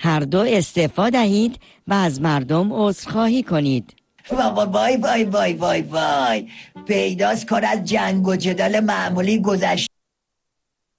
هر دو استعفا دهید و از مردم عذرخواهی کنید. وای وای وای وای وای، پیداست کار از جنگ و جدال معمولی گذشته.